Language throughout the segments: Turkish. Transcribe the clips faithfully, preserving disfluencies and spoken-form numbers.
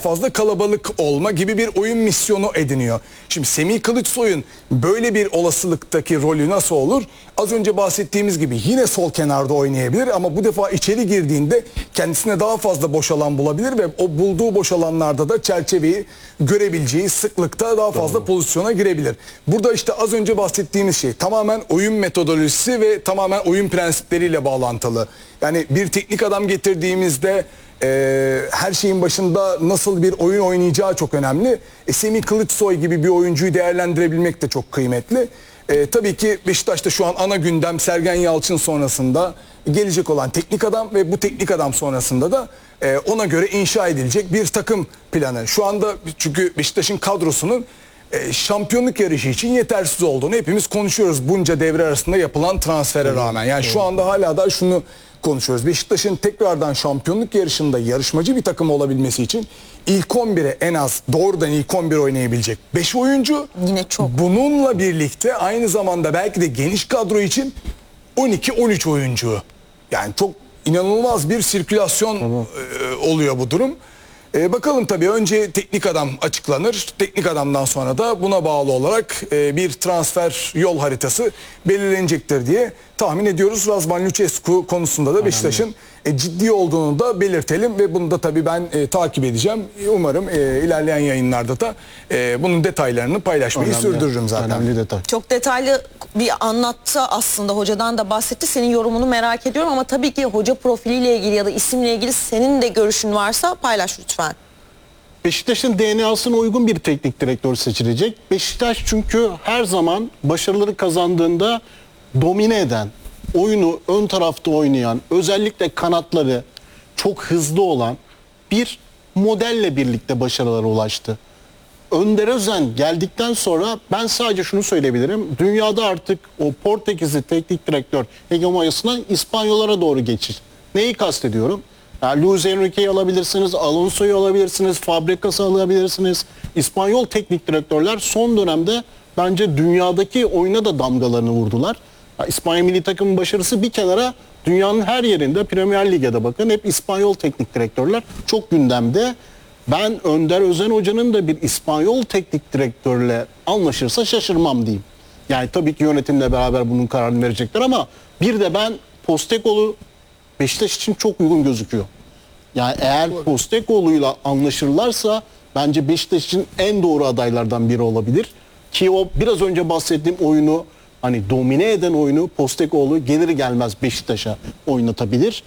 fazla kalabalık olma gibi bir oyun misyonu ediniyor. Şimdi Semih Kılıçsoy'un böyle bir olasılıktaki rolü nasıl olur? Az önce bahsettiğimiz gibi yine sol kenarda oynayabilir ama bu defa içeri girdiğinde kendisine daha fazla boş alan bulabilir ve o bulduğu boş alanlarda da çerçeveyi görebileceği sıklıkta daha fazla Doğru. pozisyona girebilir. Burada işte az önce bahsettiğimiz şey tamamen oyun metodolojisi ve tamamen oyun prensipleriyle bağlantılı. Yani bir teknik adam getirdiğimizde Ee, her şeyin başında nasıl bir oyun oynayacağı çok önemli. E, Semih Kılıçsoy gibi bir oyuncuyu değerlendirebilmek de çok kıymetli. E, tabii ki Beşiktaş'ta şu an ana gündem Sergen Yalçın sonrasında gelecek olan teknik adam ve bu teknik adam sonrasında da e, ona göre inşa edilecek bir takım planı. Şu anda çünkü Beşiktaş'ın kadrosunun e, şampiyonluk yarışı için yetersiz olduğunu hepimiz konuşuyoruz bunca devre arasında yapılan transfere rağmen. Yani şu anda hala da şunu konuşuyoruz. Beşiktaş'ın tekrardan şampiyonluk yarışında yarışmacı bir takım olabilmesi için ilk on bire en az doğrudan ilk on bir oynayabilecek beş oyuncu. Yine çok. Bununla birlikte aynı zamanda belki de geniş kadro için on iki on üç oyuncu. Yani çok inanılmaz bir sirkülasyon tamam. e, oluyor bu durum. E, bakalım tabii önce teknik adam açıklanır. Teknik adamdan sonra da buna bağlı olarak e, bir transfer yol haritası belirlenecektir diye tahmin ediyoruz. Razvan Lucescu konusunda da Beşiktaş'ın e, ciddi olduğunu da belirtelim ve bunu da tabii ben e, takip edeceğim. Umarım e, ilerleyen yayınlarda da e, bunun detaylarını paylaşmayı önemli, sürdürürüm zaten. Önemli detay. Çok detaylı bir anlattı aslında, hocadan da bahsetti. Senin yorumunu merak ediyorum ama tabii ki hoca profiliyle ilgili ya da isimle ilgili senin de görüşün varsa paylaş lütfen. Beşiktaş'ın D N A'sına uygun bir teknik direktör seçilecek. Beşiktaş çünkü her zaman başarıları kazandığında domine eden, oyunu ön tarafta oynayan, özellikle kanatları çok hızlı olan bir modelle birlikte başarılara ulaştı. Önder Özen geldikten sonra ben sadece şunu söyleyebilirim. Dünyada artık o Portekizli teknik direktör hegemonyasından İspanyollara doğru geçiş. Neyi kastediyorum? Yani Luis Enrique'yi alabilirsiniz, Alonso'yu alabilirsiniz, Fabregas'ı alabilirsiniz. İspanyol teknik direktörler son dönemde bence dünyadaki oyuna da damgalarını vurdular. Yani İspanya milli takımın başarısı bir kenara, dünyanın her yerinde Premier Lig'e bakın hep İspanyol teknik direktörler çok gündemde. Ben Önder Özen Hoca'nın da bir İspanyol teknik direktörle anlaşırsa şaşırmam diyeyim. Yani tabii ki yönetimle beraber bunun kararını verecekler ama bir de ben Postecoglou Beşiktaş için çok uygun gözüküyor. Yani eğer Postecoglou'yla anlaşırlarsa bence Beşiktaş için en doğru adaylardan biri olabilir. Ki o biraz önce bahsettiğim oyunu, hani domine eden oyunu Postecoglou gelir gelmez Beşiktaş'a oynatabilir.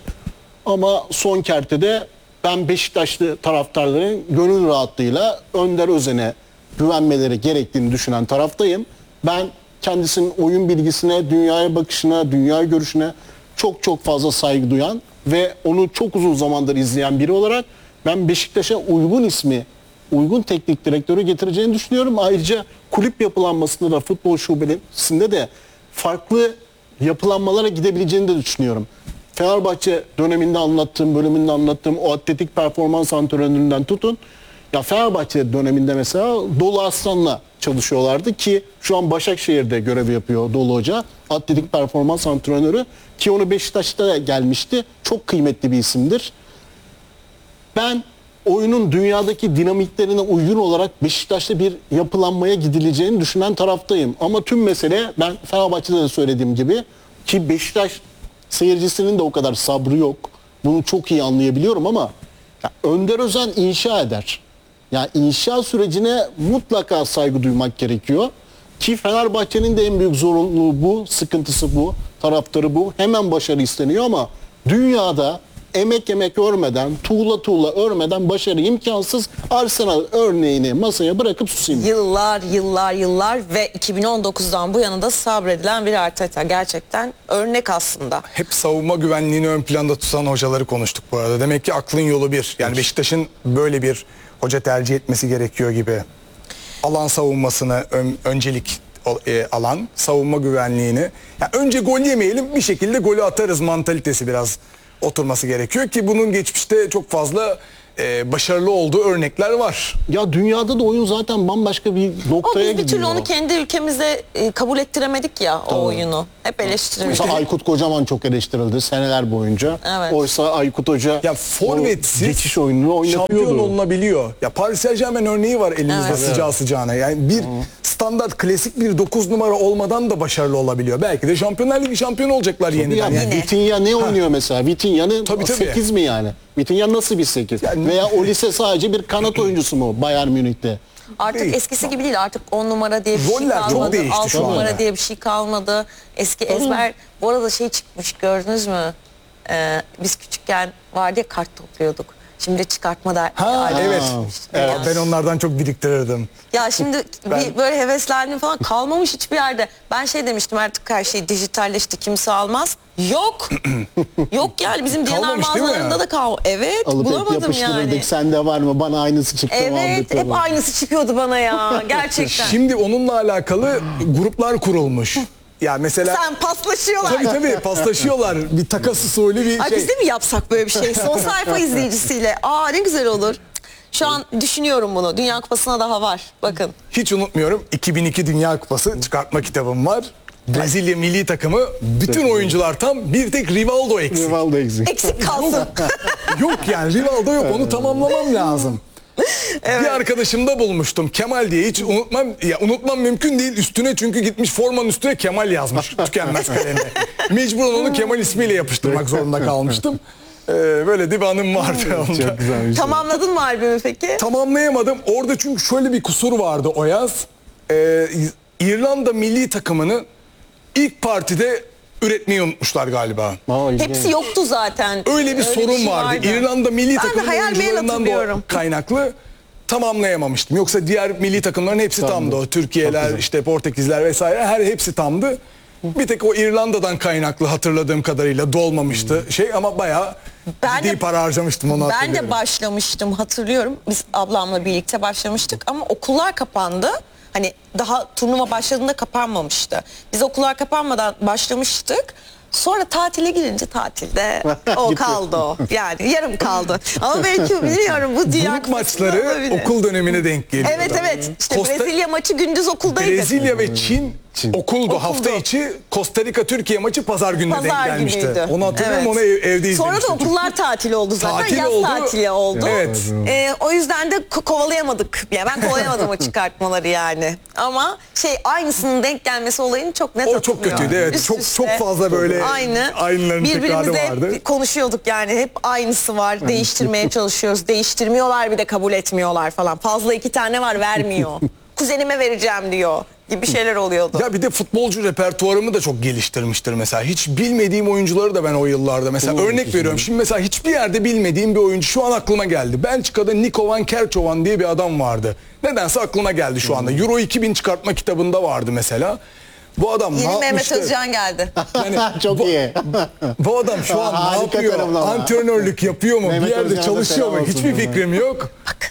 Ama son kertede ben Beşiktaşlı taraftarların gönül rahatlığıyla Önder Özen'e güvenmeleri gerektiğini düşünen taraftayım. Ben kendisinin oyun bilgisine, dünyaya bakışına, dünya görüşüne çok çok fazla saygı duyan ve onu çok uzun zamandır izleyen biri olarak ben Beşiktaş'a uygun ismi, uygun teknik direktörü getireceğini düşünüyorum. Ayrıca kulüp yapılanmasında da, futbol şubesinde de farklı yapılanmalara gidebileceğini de düşünüyorum. Fenerbahçe döneminde anlattığım, bölümünde anlattığım o atletik performans antrenöründen tutun. Ya Fenerbahçe döneminde mesela Dolu Aslan'la çalışıyorlardı ki şu an Başakşehir'de görev yapıyor Dolu Hoca. Atletik performans antrenörü ki onu Beşiktaş'ta gelmişti. Çok kıymetli bir isimdir. Ben oyunun dünyadaki dinamiklerine uygun olarak Beşiktaş'ta bir yapılanmaya gidileceğini düşünen taraftayım. Ama tüm mesele, ben Fenerbahçe'de de söylediğim gibi, ki Beşiktaş seyircisinin de o kadar sabrı yok. Bunu çok iyi anlayabiliyorum ama ya Önder Özen inşa eder. Yani inşa sürecine mutlaka saygı duymak gerekiyor. Ki Fenerbahçe'nin de en büyük zorunluluğu bu, sıkıntısı bu, taraftarı bu. Hemen başarı isteniyor ama dünyada emek emek örmeden, tuğla tuğla örmeden başarı imkansız. Arsenal örneğini masaya bırakıp susayım. Yıllar, yıllar, yıllar ve iki bin on dokuzdan bu yana da sabredilen bir Arteta. Gerçekten örnek aslında. Hep savunma güvenliğini ön planda tutan hocaları konuştuk bu arada. Demek ki aklın yolu bir. Yani Beşiktaş'ın böyle bir hoca tercih etmesi gerekiyor gibi. Alan savunmasını ön, öncelik e, alan, savunma güvenliğini. Yani önce gol yemeyelim, bir şekilde golü atarız mantalitesi biraz oturması gerekiyor ki bunun geçmişte çok fazla e, başarılı olduğu örnekler var. Ya dünyada da oyun zaten bambaşka bir O noktaya biz bir gidiyor. türlü onu kendi ülkemizde e, kabul ettiremedik ya o oyunu. Hep eleştirilmiş. Mesela Aykut Kocaman çok eleştirildi seneler boyunca. Evet. Oysa Aykut Hoca Ya o forvetsiz geçiş oyununu oynatıyordu. şampiyon olunabiliyor. Ya Paris Saint-Germain örneği var elimizde Evet. sıcağı sıcağına. Yani bir standart klasik bir dokuz numara olmadan da başarılı olabiliyor. Belki de Şampiyonlar Ligi şampiyonu olacaklar yeniden. Yani Yani Vitinha ne oynuyor mesela? Vitinha'nın Tabii, tabii. sekiz mi yani? Vitinha nasıl bir sekiz? Yani- Veya Olise sadece bir kanat oyuncusu mu Bayern Münih'te? Artık Değil. eskisi gibi değil. Artık on numara diye bir şey Roller çok kalmadı. değişti altı şu anda. numara diye bir şey kalmadı. Eski ezber. Bu arada şey çıkmış gördünüz mü? Ee, biz küçükken vardı ya kart topluyorduk. Şimdi çıkartma da Ha aleti evet. çıkmış. Evet, Yani- ben onlardan çok biriktirirdim. Ya şimdi Ben- bir böyle heveslendim falan kalmamış hiçbir yerde. Ben şey demiştim artık her şey dijitalleşti kimse almaz. Yok. Yok yani bizim D N R Kalmamış değil mi? mağazalarında da kal. Evet Alıp hep bulamadım yapıştırırdık. yani. Sende var mı? Bana aynısı çıktı mı? Evet aldık hep mı? aynısı çıkıyordu bana ya gerçekten. Şimdi onunla alakalı gruplar kurulmuş. Ya mesela Sen paslaşıyorlar. tabii tabii paslaşıyorlar. Bir takas usulü bir Ay şey. biz de mi yapsak böyle bir şey? Son sayfa izleyicisiyle. Aa ne güzel olur. Şu an düşünüyorum bunu. Dünya Kupası'na daha var. Bakın. Hiç unutmuyorum iki bin iki Dünya Kupası çıkartma kitabım var. Brezilya milli takımı bütün oyuncular tam, bir tek Rivaldo eksik. Rivaldo eksik. Eksik kalsın. Yok yani Rivaldo yok, onu tamamlamam lazım. Bir arkadaşımda bulmuştum Kemal diye, hiç unutmam ya, unutmam mümkün değil üstüne, çünkü gitmiş formanın üstüne Kemal yazmış tükenmez kalemle. Mecburen onu Kemal ismiyle yapıştırmak zorunda kalmıştım. Ee, böyle de bir anım vardı onda. Çok güzelmiş. Tamamladın mı albümü peki? Tamamlayamadım. Orada çünkü şöyle bir kusur vardı o yaz. Ee, İrlanda milli takımını ilk partide üretmeyi unutmuşlar galiba. Aa, ilginç. Hepsi yoktu zaten. Öyle bir sorun şey vardı. İrlanda milli Ben de takımının hayal meyal oyuncularından da hatırlıyorum. kaynaklı tamamlayamamıştım. Yoksa diğer milli takımların hepsi Tamdı. tamdı. O Çok Türkiye'ler, güzel. işte Portekizler vesaire, her hepsi tamdı. Bir tek o İrlanda'dan kaynaklı hatırladığım kadarıyla dolmamıştı şey, ama bayağı Ben ciddi de- para harcamıştım, onu Ben hatırlıyorum. de başlamıştım hatırlıyorum. Biz ablamla birlikte başlamıştık ama okullar kapandı. Hani daha turnuva başladığında kapanmamıştı. Biz okullar kapanmadan başlamıştık. Sonra tatile girince tatilde o Gitti. kaldı o. Yani yarım kaldı. Ama belki biliyorum bu Dünya Grup Kupası'nda maçları olabilir. okul dönemine denk geliyor. Evet evet. İşte Costa- Brezilya maçı gündüz okuldaydı. Brezilya ve Çin, Çin. okuldu. Okuldu. Hafta içi Costa Rica Türkiye maçı pazar gününe denk Pazar gelmişti. günüydü. Onu hatırlıyorum, Evet. onu ev- evde Sonra da izlemiştim. okullar tatili oldu zaten. Tatil Yaz oldu. tatili oldu. Evet. Ee, o yüzden de ko- kovalayamadık. Yani ben kovalayamadım o çıkartmaları yani. Ama şey aynısının denk gelmesi olayını çok net O çok hatırlıyorum. kötüydü, evet. Üst Çok- üste çok fazla böyle aynı. aynıların tekrarı Birbirimize vardı. hep konuşuyorduk yani. Hep aynısı var. Değiştirmeye çalışıyoruz. Değiştirmiyorlar, bir de kabul etmiyorlar falan. Fazla iki tane var, vermiyor. Kuzenime vereceğim diyor gibi şeyler oluyordu. Ya bir de futbolcu repertuarımı da çok geliştirmiştir mesela. Hiç bilmediğim oyuncuları da ben o yıllarda mesela Oo, örnek güzel. veriyorum. Şimdi mesela hiçbir yerde bilmediğim bir oyuncu şu an aklıma geldi. Belçika'da Nico van Kerkhoven diye bir adam vardı. Nedense aklıma geldi şu anda. Euro iki bin çıkartma kitabında vardı mesela. Bu adam Yeni ne Mehmet yapmıştı? Özcan geldi. Yani Çok bu, iyi. bu adam şu an ne Harika yapıyor? tanımlama. Antrenörlük yapıyor mu? Mehmet Bir yerde Özcan'a da çalışıyor mu? selam olsun Hiçbir buradan. fikrim yok.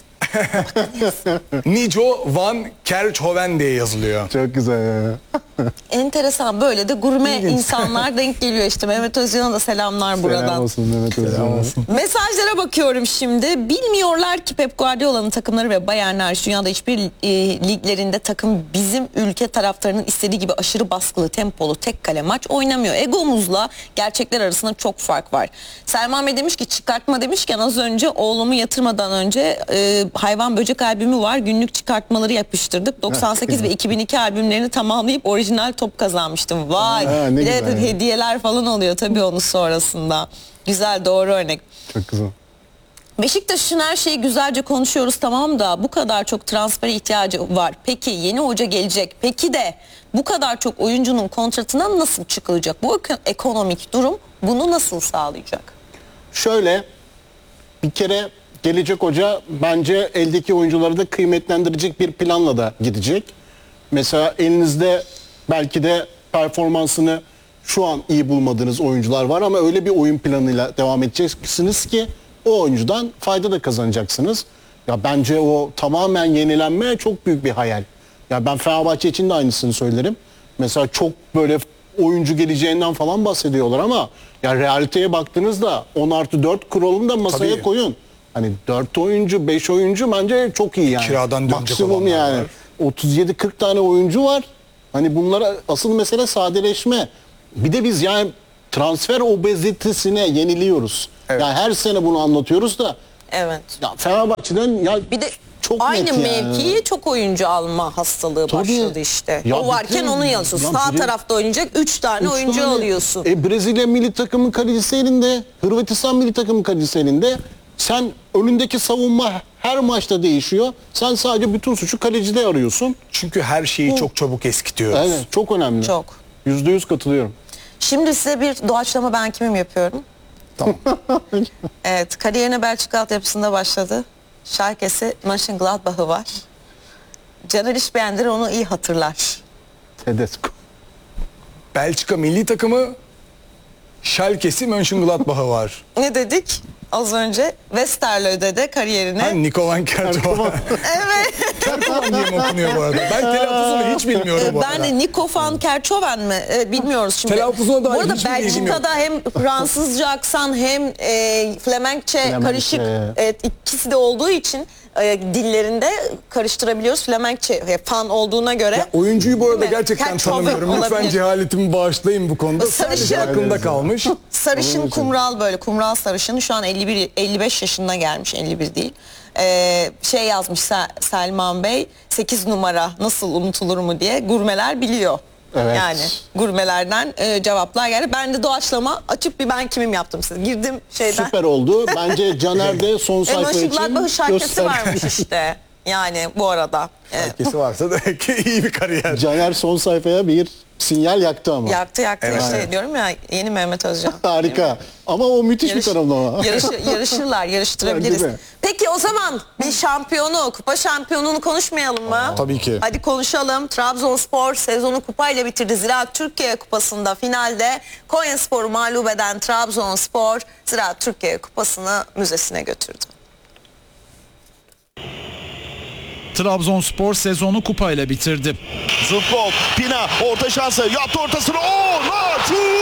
Nico van Kerkhoven diye yazılıyor. Çok güzel. Enteresan, böyle de gurme insanlar denk geliyor işte. Mehmet Özcan'a da selamlar buradan. Selam olsun Mehmet Özcan'a. Mesajlara bakıyorum şimdi. Bilmiyorlar ki Pep Guardiola'nın takımları ve Bayernler dünyada hiçbir e, liglerinde takım bizim ülke taraftarının istediği gibi aşırı baskılı, tempolu, tek kale maç oynamıyor. Egomuzla gerçekler arasında çok fark var. Selman Bey demiş ki, çıkartma demişken az önce oğlumu yatırmadan önce e, hayvan böcek albümü var. Günlük çıkartmaları yapıştırdık. doksan sekiz ve iki bin iki albümlerini tamamlayıp orijinal top kazanmıştım. Vay. Ha, ne Bir de güzel. hediyeler falan oluyor tabii onun sonrasında. Güzel, doğru örnek. Çok güzel. Beşiktaş'ın her şeyi güzelce konuşuyoruz tamam da bu kadar çok transfer ihtiyacı var. Peki yeni hoca gelecek. Peki de bu kadar çok oyuncunun kontratına nasıl çıkılacak? Bu eko- ekonomik durum bunu nasıl sağlayacak? Şöyle, bir kere gelecek hoca bence eldeki oyuncuları da kıymetlendirecek bir planla da gidecek. Mesela elinizde belki de performansını şu an iyi bulmadığınız oyuncular var ama öyle bir oyun planıyla devam edeceksiniz ki o oyuncudan fayda da kazanacaksınız. Ya bence o tamamen yenilenme çok büyük bir hayal. Ya ben Fenerbahçe için de aynısını söylerim. Mesela çok böyle oyuncu geleceğinden falan bahsediyorlar ama ya realiteye baktığınızda on artı dört kuralını da masaya Tabii. koyun. Hani dört oyuncu, beş oyuncu bence çok iyi yani. Kiradan dönecek Maksimum olanlar yani. var. otuz yedi kırk tane oyuncu var. Hani bunlara asıl mesele sadeleşme. Bir de biz yani transfer obezitesine yeniliyoruz. Evet. Yani her sene bunu anlatıyoruz da Evet. ya Fenerbahçe'den ya Bir de çok aynı net yani. mevkiyi çok oyuncu alma hastalığı Tabii. başladı işte. Ya o varken bütün- onu yazıyorsun. ya Sağ biri- tarafta oynayacak üç tane Üç oyuncu tane- alıyorsun. E, Brezilya milli takımın kalecisi elinde. Hırvatistan milli takımın kalecisi elinde. Sen önündeki savunma her maçta değişiyor. Sen sadece bütün suçu kalecide arıyorsun. Çünkü her şeyi çok çabuk eskitiyoruz. Evet, çok önemli. Çok. Yüzde yüz katılıyorum. Şimdi size bir doğaçlama ben kimim yapıyorum. Tamam. Evet, kariyerine Belçika altyapısında başladı. Schalke'si Mönchengladbach'ı var. Caner İşbeğendir onu iyi hatırlar. Tedesco. Belçika milli takımı, Schalke'si, Mönchengladbach'ı var. Ne dedik az önce? Westerlo'da de kariyerine. Ha, Nikovan Kertovan. Evet. Kertovan diye mi okunuyor bu arada? Ben telaffuzunu hiç bilmiyorum bu arada. Ben de Niko van Kerchoven mi? Evet, bilmiyoruz şimdi. Telaffuzuna dair Bu arada hiçbir bilgim yok. Belçika'da hem Fransızca aksan hem e, Flemenkçe Flemenkçe. karışık e, ikisi de olduğu için e, dillerinde karıştırabiliyoruz. Flemenkçe e, fan olduğuna göre. Ya oyuncuyu bu arada Değil mi? gerçekten Kerchoven tanımıyorum. Lütfen olabilir. cehaletimi bağışlayın bu konuda. Sarışın. Sadece aklımda kalmış. Sarışın kumral böyle kumral sarışın şu an elli bir elli beş yaşına gelmiş, elli bir değil. Ee, şey yazmış Sel- Selman Bey, sekiz numara nasıl unutulur mu diye gurmeler biliyor. Evet. Yani gurmelerden e, cevaplar geldi. Ben de doğaçlama açıp bir ben kimim yaptım size. Girdim şeyden. Süper oldu. Bence Caner de son E, sayfa için Mönchengladbach'ın şarkısı gösterdi. varmış işte. Yani bu arada. Evet. Herkesi varsa demek ki iyi bir kariyer. Caner son sayfaya bir sinyal yaktı ama. Yaktı yaktı Evet. işte diyorum ya, yeni Mehmet Özcan. Harika. Ama o müthiş Yarış- bir tanımlama. yarışı- yarışırlar, yarıştırabiliriz. Bence de. Peki o zaman bir şampiyonu, kupa şampiyonunu konuşmayalım mı? Tabii ki. Hadi konuşalım. Trabzonspor sezonu kupayla bitirdi. Ziraat Türkiye Kupası'nda finalde Konyaspor'u mağlup eden Trabzonspor Ziraat Türkiye Kupası'nı müzesine götürdü. Trabzonspor sezonu kupayla bitirdi. Zubkov, Pina, orta şansı, yaptı ortasını, Onur!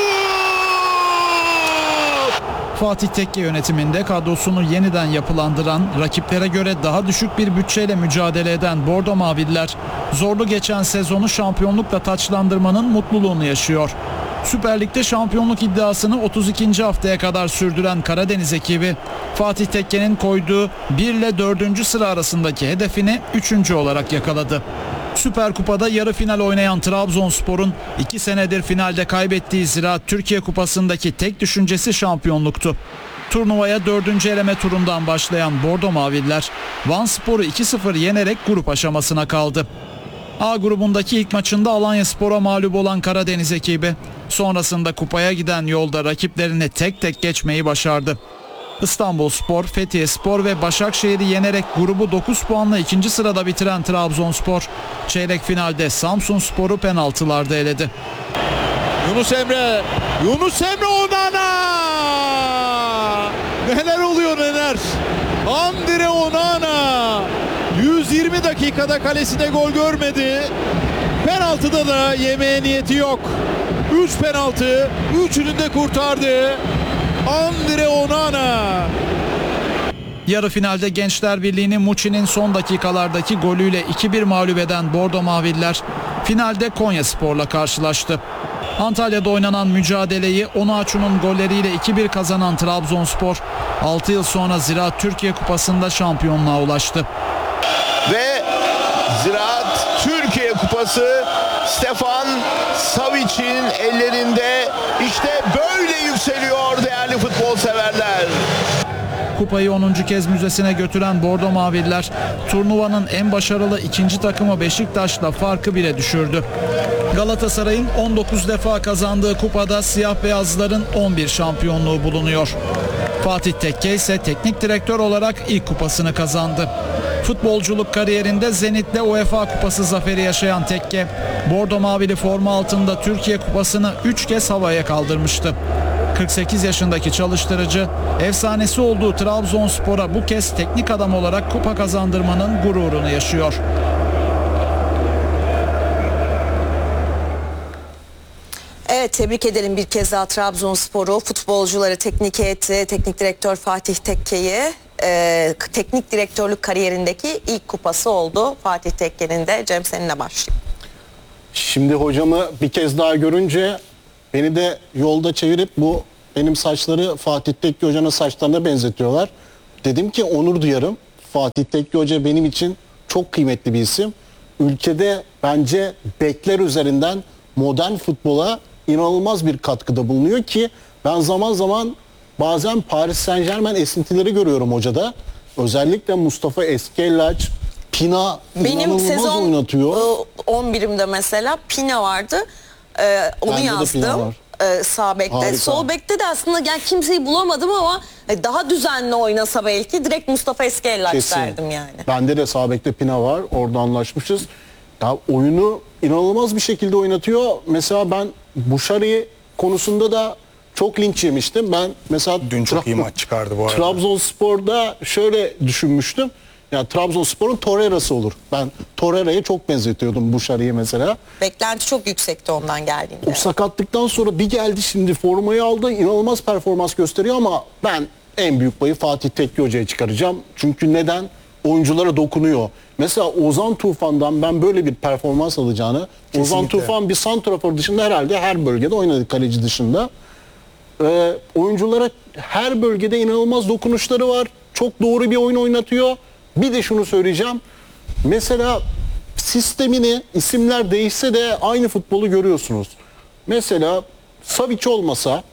Fatih Tekke yönetiminde kadrosunu yeniden yapılandıran, rakiplere göre daha düşük bir bütçeyle mücadele eden Bordo Maviller, zorlu geçen sezonu şampiyonlukla taçlandırmanın mutluluğunu yaşıyor. Süper Lig'de şampiyonluk iddiasını otuz ikinci haftaya kadar sürdüren Karadeniz ekibi, Fatih Tekke'nin koyduğu bir ile dördüncü sıra arasındaki hedefini üçüncü olarak yakaladı. Süper Kupa'da yarı final oynayan Trabzonspor'un iki senedir finalde kaybettiği Ziraat Türkiye Kupası'ndaki tek düşüncesi şampiyonluktu. Turnuvaya dördüncü eleme turundan başlayan Bordo Maviller, Vanspor'u iki sıfır yenerek grup aşamasına kaldı. A grubundaki ilk maçında Alanyaspor'a mağlup olan Karadeniz ekibi, sonrasında kupaya giden yolda rakiplerini tek tek geçmeyi başardı. İstanbulspor, Fethiyespor ve Başakşehir'i yenerek grubu dokuz puanla ikinci sırada bitiren Trabzonspor, çeyrek finalde Samsunspor'u penaltılarda eledi. Yunus Emre, Yunus Emre Onana! Neler oluyor neler? Andre Onana yüz yirmi dakikada kalesine gol görmedi. Penaltıda da yemeye niyeti yok. üç penaltı, üçünü de kurtardı. Andre Onana. Yarı finalde Gençler Birliği'ni Muçi'nin son dakikalardaki golüyle iki bir mağlup eden Bordo Maviller, finalde Konyaspor'la karşılaştı. Antalya'da oynanan mücadeleyi Onuachu'nun golleriyle iki bir kazanan Trabzonspor, altı yıl sonra Ziraat Türkiye Kupası'nda şampiyonluğa ulaştı. Ve Ziraat Türkiye Kupası Stefan Savic'in ellerinde, işte böyle yükseliyor değerli futbol severler. Kupayı onuncu kez müzesine götüren Bordo Maviller, turnuvanın en başarılı ikinci takımı Beşiktaş'la farkı bire düşürdü. Galatasaray'ın on dokuz defa kazandığı kupada siyah beyazların on bir şampiyonluğu bulunuyor. Fatih Tekke ise teknik direktör olarak ilk kupasını kazandı. Futbolculuk kariyerinde Zenit'le UEFA Kupası zaferi yaşayan Tekke, Bordo Mavili forma altında Türkiye Kupası'nı üç kez havaya kaldırmıştı. kırk sekiz yaşındaki çalıştırıcı, efsanesi olduğu Trabzonspor'a bu kez teknik adam olarak kupa kazandırmanın gururunu yaşıyor. Evet, tebrik edelim bir kez daha Trabzonspor'u, futbolcuları, teknik heyeti, teknik direktör Fatih Tekke'yi. e, teknik direktörlük kariyerindeki ilk kupası oldu. Fatih Tekke'nin de. Cem, seninle başlayayım. Şimdi hocamı bir kez daha görünce beni de yolda çevirip bu benim saçları Fatih Tekke Hoca'nın saçlarına benzetiyorlar. Dedim ki onur duyarım. Fatih Tekke Hoca benim için çok kıymetli bir isim. Ülkede bence bekler üzerinden modern futbola inanılmaz bir katkıda bulunuyor ki ben zaman zaman bazen Paris Saint-Germain esintileri görüyorum hocada. Özellikle Mustafa Eskellaç, Pina Benim inanılmaz sezon oynatıyor. e, on birimde mesela Pina vardı. Ee, onu Bende de Pina yazdım. var. Ee, sağ bekte. Harika. Sol bekte de aslında yani kimseyi bulamadım ama e, daha düzenli oynasa belki direkt Mustafa Eskellaç Kesin. derdim yani. Bende de sağ bekte Pina var. Orada anlaşmışız. Ya oyunu inanılmaz bir şekilde oynatıyor. Mesela ben Buşari konusunda da çok linç yemiştim. Ben mesela Dün çok iyi Tra- maç çıkardı bu arada. Trabzonspor'da şöyle düşünmüştüm. Ya Trabzonspor'un Torreira'sı olur. Ben Torreira'ya çok benzetiyordum Buşari'ye mesela. Beklenti çok yüksekti ondan geldiğinde. O sakatlıktan sonra bir geldi, şimdi formayı aldı. İnanılmaz performans gösteriyor ama ben en büyük payı Fatih Tekke Hoca'ya çıkaracağım. Çünkü neden? Oyunculara dokunuyor. Mesela Ozan Tufan'dan ben böyle bir performans alacağını, Ozan Kesinlikle. Tufan bir santrafor dışında herhalde her bölgede oynadı, kaleci dışında. Ee, oyunculara her bölgede inanılmaz dokunuşları var. Çok doğru bir oyun oynatıyor. Bir de şunu söyleyeceğim. Mesela sistemini, isimler değişse de aynı futbolu görüyorsunuz. Mesela Savic olmasa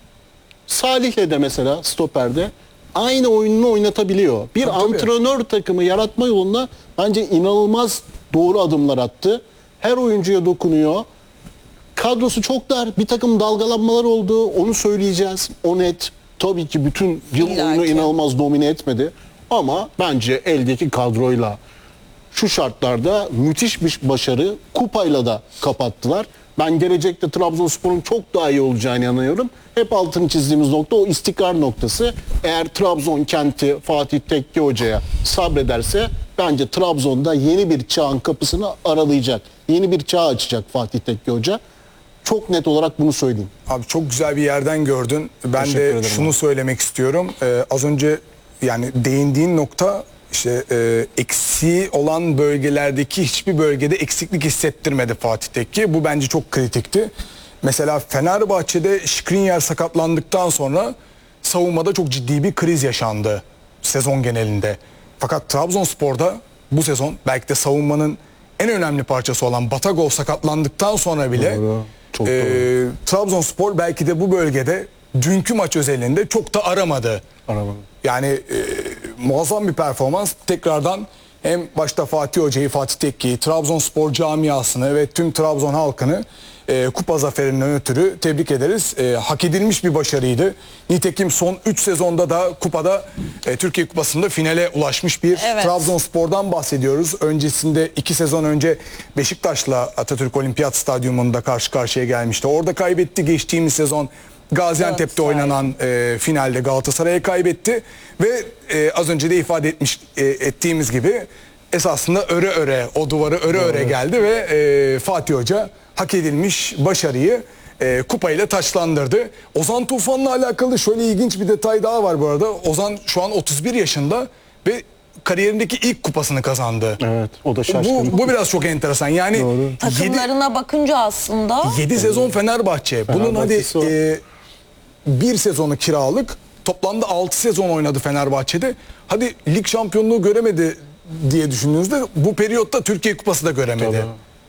Salih'le de mesela stoperde aynı oyununu oynatabiliyor. Bir Tabii, tabii. antrenör takımı yaratma yolunda bence inanılmaz doğru adımlar attı. Her oyuncuya dokunuyor. Kadrosu çok dar. Bir takım dalgalanmalar oldu. Onu söyleyeceğiz. O net. Tabii ki bütün yıl İlla oyunu ki. inanılmaz domine etmedi. Ama bence eldeki kadroyla şu şartlarda müthiş bir başarı, kupayla da kapattılar. Ben gelecekte Trabzonspor'un çok daha iyi olacağını inanıyorum. Hep altını çizdiğimiz nokta o istikrar noktası. Eğer Trabzon kenti Fatih Tekke Hoca'ya sabrederse bence Trabzon'da yeni bir çağın kapısını aralayacak. Yeni bir çağ açacak Fatih Tekke Hoca. Çok net olarak bunu söyleyeyim. Abi çok güzel bir yerden gördün. Ben Teşekkür de ederim şunu abi. söylemek istiyorum. Ee, az önce yani değindiğin nokta işte e, eksiği olan bölgelerdeki hiçbir bölgede eksiklik hissettirmedi Fatih Tekke. Bu bence çok kritikti. Mesela Fenerbahçe'de Skriniar sakatlandıktan sonra savunmada çok ciddi bir kriz yaşandı sezon genelinde. Fakat Trabzonspor'da bu sezon belki de savunmanın en önemli parçası olan Batagov sakatlandıktan sonra bile Doğru, çok e, doğru. Trabzonspor belki de bu bölgede dünkü maç özelinde çok da aramadı. Aramadı. Yani e, muazzam bir performans. Tekrardan hem başta Fatih Hoca'yı, Fatih Tekke'yi, Trabzonspor camiasını ve tüm Trabzon halkını e, kupa zaferinden ötürü tebrik ederiz. E, hak edilmiş bir başarıydı. Nitekim son üç sezonda da kupada e, Türkiye Kupası'nda finale ulaşmış bir Evet. Trabzonspor'dan bahsediyoruz. Öncesinde iki sezon önce Beşiktaş'la Atatürk Olimpiyat Stadyumunda karşı karşıya gelmişti. Orada kaybetti. Geçtiğimiz sezon Gaziantep'te Galatasaray. oynanan e, finalde Galatasaray'a kaybetti ve e, az önce de ifade etmiş e, ettiğimiz gibi esasında öre öre o duvarı öre öre geldi ve e, Fatih Hoca hak edilmiş başarıyı e, kupayla taçlandırdı. Ozan Tufan'la alakalı şöyle ilginç bir detay daha var bu arada. Ozan şu an otuz bir yaşında ve kariyerindeki ilk kupasını kazandı. Evet, o da şaşkın. Bu, bu biraz çok enteresan. Yani yedi Takımlarına bakınca aslında yedi sezon Fenerbahçe. Bunun hadi Fenerbahçesi o. e, bir sezonu kiralık. Toplamda altı sezon oynadı Fenerbahçe'de. Hadi lig şampiyonluğu göremedi diye düşündüğünüzde bu periyotta Türkiye Kupası da göremedi. Tabii.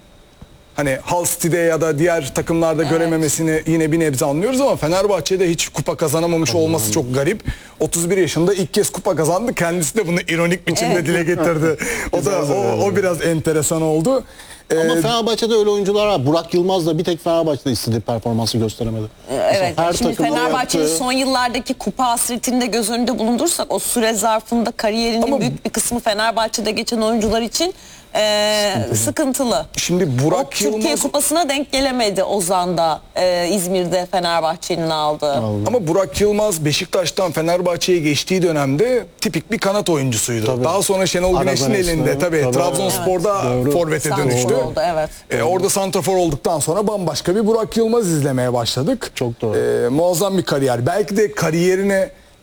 Hani Hull City'de ya da diğer takımlarda görememesini yine bir nebze anlıyoruz ama Fenerbahçe'de hiç kupa kazanamamış olması çok garip. otuz bir yaşında ilk kez kupa kazandı. Kendisi de bunu ironik biçimde Evet. dile getirdi. o da o, o biraz enteresan oldu. Ee, Ama Fenerbahçe'de öyle oyuncular var. Burak Yılmaz da bir tek Fenerbahçe'de istediği performansı gösteremedi. evet. Her Şimdi takımda Fenerbahçe'nin yaptığı- son yıllardaki kupa hasretini de göz önünde bulundursak o süre zarfında kariyerinin Ama- büyük bir kısmı Fenerbahçe'de geçen oyuncular için e, sıkıntılı. Şimdi O Burak Türkiye Yılmaz... Kupası'na denk gelemedi Ozan'da e, İzmir'de Fenerbahçe'nin aldığı. Ama Burak Yılmaz Beşiktaş'tan Fenerbahçe'ye geçtiği dönemde tipik bir kanat oyuncusuydu. Tabii. Daha sonra Şenol Aradan Güneş'in elinde esnaf, tabii, tabii. Trabzonspor'da Evet. Doğru. forvete Santrafor dönüştü. oldu, evet. Ee, orada santrafor olduktan sonra bambaşka bir Burak Yılmaz izlemeye başladık. Çok doğru. Ee, muazzam bir kariyer. Belki de kariyerine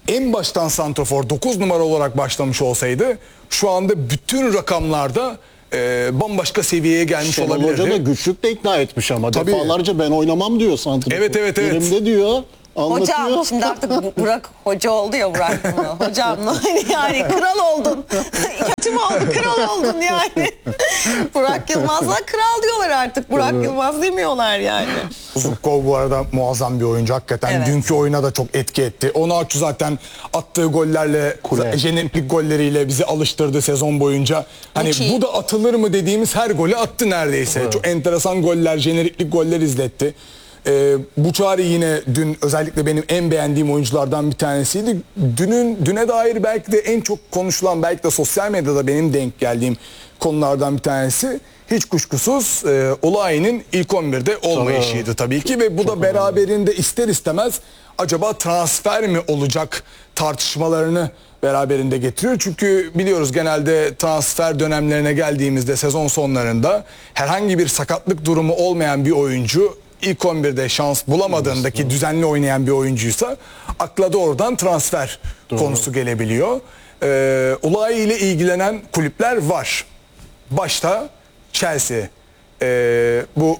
en baştan santrafor dokuz numara olarak başlamış olsaydı şu anda bütün rakamlarda e, bambaşka seviyeye gelmiş Şenol olabilirdi. Hoca da güçlükle ikna etmiş ama. Tabii. Defalarca ben oynamam diyor santrafor. Evet, evet, evet. Elimde diyor. Anlatıyor. Hocam şimdi artık Burak hoca oldu ya Burak mı? Hocam yani kral oldun. Kötü mü oldu? Kral oldun yani. Burak Yılmaz'la kral diyorlar artık. Burak Yılmaz demiyorlar yani. Zubkov bu arada muazzam bir oyuncu hakikaten. Evet. Dünkü oyuna da çok etki etti. Onaçu zaten attığı gollerle, Kule. jeneriklik golleriyle bizi alıştırdı sezon boyunca. Hani Müthiş. bu da atılır mı dediğimiz her golü attı neredeyse. Evet. Çok enteresan goller, jeneriklik goller izletti. Ee, Buçari yine dün özellikle benim en beğendiğim oyunculardan bir tanesiydi. Dünün düne dair belki de en çok konuşulan, belki de sosyal medyada benim denk geldiğim konulardan bir tanesi. Hiç kuşkusuz e, Olayi'nin ilk on birde olmayışıydı tabii ki ve bu da beraberinde ister istemez acaba transfer mi olacak tartışmalarını beraberinde getiriyor. Çünkü biliyoruz genelde transfer dönemlerine geldiğimizde sezon sonlarında herhangi bir sakatlık durumu olmayan bir oyuncu ilk on birde şans bulamadığındaki düzenli oynayan bir oyuncuysa akla doğrudan transfer konusu gelebiliyor. Ee, Olayi ile ilgilenen kulüpler var. Başta Chelsea, ee, bu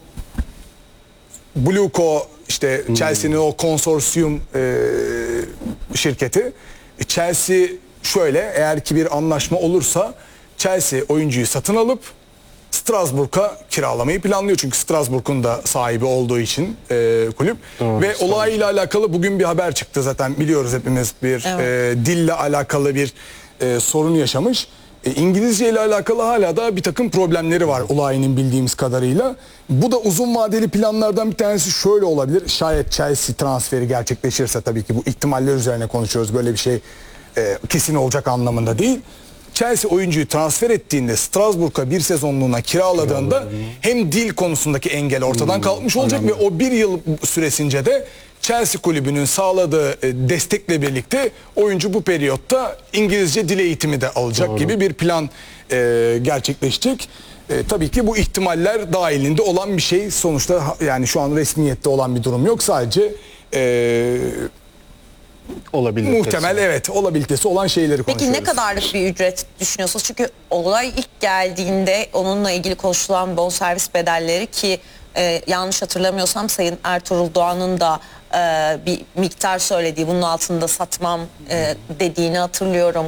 Blueco işte Chelsea'nin o konsorsiyum ee, şirketi. Chelsea şöyle, eğer ki bir anlaşma olursa Chelsea oyuncuyu satın alıp Strasbourg'a kiralamayı planlıyor. Çünkü Strasbourg'un da sahibi olduğu için e, kulüp. Doğru, ve olayla alakalı bugün bir haber çıktı. Zaten biliyoruz hepimiz bir Evet. e, dille alakalı bir e, sorun yaşamış. E, İngilizce ile alakalı hala da bir takım problemleri var Olayi'nin bildiğimiz kadarıyla. Bu da uzun vadeli planlardan bir tanesi şöyle olabilir. Şayet Chelsea transferi gerçekleşirse, tabii ki bu ihtimaller üzerine konuşuyoruz. Böyle bir şey e, kesin olacak anlamında değil. Chelsea oyuncuyu transfer ettiğinde Strasbourg'a bir sezonluğuna kiraladığında hem dil konusundaki engel ortadan kalkmış olacak ve o bir yıl süresince de Chelsea kulübünün sağladığı destekle birlikte oyuncu bu periyotta İngilizce dil eğitimi de alacak Doğru. gibi bir plan e, gerçekleşecek. E, tabii ki bu ihtimaller dahilinde olan bir şey. Sonuçta yani şu an resmiyette olan bir durum yok. Sadece e, Olabilir. muhtemel evet olabilitesi olan şeyleri konuşuyoruz. Peki ne kadarlık bir ücret düşünüyorsunuz? Çünkü olay ilk geldiğinde onunla ilgili konuşulan bonservis bedelleri ki e, yanlış hatırlamıyorsam Sayın Ertuğrul Doğan'ın da e, bir miktar söylediği, bunun altında satmam e, dediğini hatırlıyorum.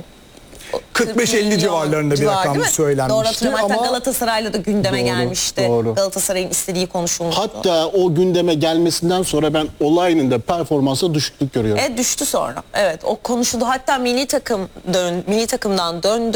kırk beş elli milyon civarlarında bir civar, rakam değil mi? söylenmişti Doğru hatırlıyorum. Hatta ama Galatasaray'la da gündeme Doğru, gelmişti. doğru. Galatasaray'ın istediği konuşulmuştu. Hatta o gündeme gelmesinden sonra ben Olayi'nin de performansa düşüklük görüyorum. E düştü sonra. Evet, o konuşuldu. Hatta milli takım dön, milli takımdan döndü.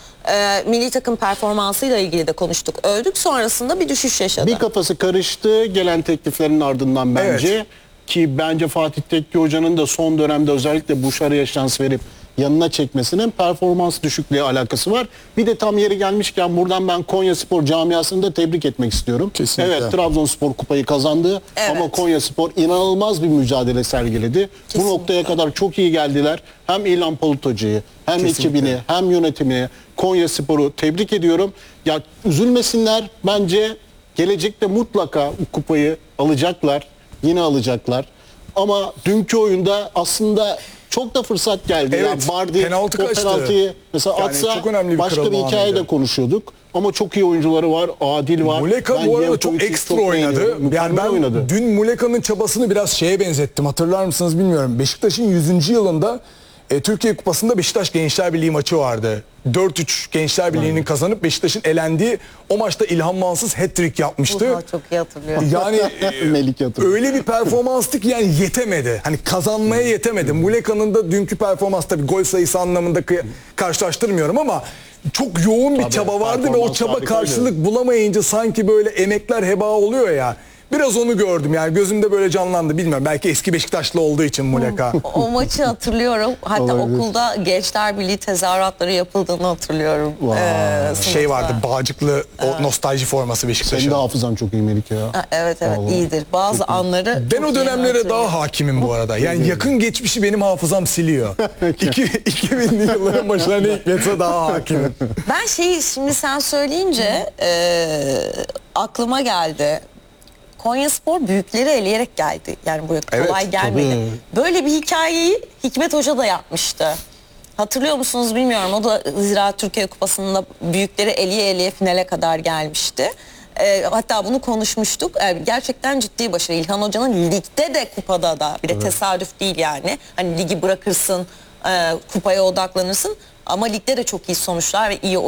E, milli takım performansıyla ilgili de konuştuk. Övdük, sonrasında bir düşüş yaşadı. Bir kafası karıştı gelen tekliflerin ardından bence. Evet. Ki bence Fatih Tekke Hoca'nın da son dönemde özellikle Buşarı'ya şans verip yanına çekmesinin performans düşüklüğü alakası var. Bir de tam yeri gelmişken buradan ben Konyaspor camiasını da tebrik etmek istiyorum. Kesinlikle. Evet, Trabzonspor kupayı kazandı Evet. ama Konyaspor inanılmaz bir mücadele sergiledi. Kesinlikle. Bu noktaya kadar çok iyi geldiler. Hem İlhan Polut Hoca'yı, hem Kesinlikle. ekibini, hem yönetimini, Konyaspor'u tebrik ediyorum. Ya üzülmesinler, bence gelecekte mutlaka bu kupayı alacaklar. Yine alacaklar. Ama dünkü oyunda aslında çok da fırsat geldi. Evet, Yani Bardi penaltı o kaçtı. penaltıyı mesela Yani atsa çok önemli bir başka bir kırılma hikaye de anıydı. konuşuyorduk. Ama çok iyi oyuncuları var. Adil var. Muleka Ben bu arada çok Jelkovic'i ekstra çok oynadı. beğeniyorum. Yani Mükemmel ben oynadı. dün Muleka'nın çabasını biraz şeye benzettim. Hatırlar mısınız bilmiyorum. Beşiktaş'ın yüzüncü yılında e, Türkiye Kupası'nda Beşiktaş Gençler Birliği maçı vardı. dört üç Gençler Birliği'nin kazanıp Beşiktaş'ın elendiği o maçta İlhan Mansız hat-trick yapmıştı. Oha, çok iyi hatırlıyorum. Yani e, Melik hatırlıyor. öyle bir performanstı ki yani yetemedi. Hani kazanmaya yetemedi. Muleka'nın da dünkü performans, tabii gol sayısı anlamında kıy- karşılaştırmıyorum ama çok yoğun bir Tabii, çaba vardı ve o performans çaba harikaydı. karşılık bulamayınca sanki böyle emekler heba oluyor ya. Biraz onu gördüm yani, gözümde böyle canlandı. Bilmiyorum, belki eski Beşiktaşlı olduğu için Muleka. O maçı hatırlıyorum. Hatta Olabilir. okulda Gençler Birliği tezahüratları yapıldığını hatırlıyorum. Vay. Ee, Şey sınıfta. vardı, Bağcıklı o nostalji forması Senin Beşiktaş'ın. de hafızan çok iyi Melik ya. Ha, evet evet Vallahi. iyidir. Bazı anları Ben çok o iyi dönemlere hatırlıyorum. daha hakimim bu arada. Yani yakın geçmişi benim hafızam siliyor. İki, iki binli yılların başına ne hikmetse daha hakimim. Ben şeyi şimdi sen söyleyince e, aklıma geldi. Konyaspor büyükleri eleyerek geldi. Yani buraya kolay Evet, gelmedi. tabii. Böyle bir hikayeyi Hikmet Hoca da yapmıştı. Hatırlıyor musunuz bilmiyorum. O da Ziraat Türkiye Kupası'nda büyükleri eleye eleye finale kadar gelmişti. Ee, hatta bunu konuşmuştuk. Ee, gerçekten ciddi başarı. İlhan Hoca'nın ligde de kupada da bir de tesadüf değil yani. Hani ligi bırakırsın, e, kupaya odaklanırsın ama ligde de çok iyi sonuçlar ve iyi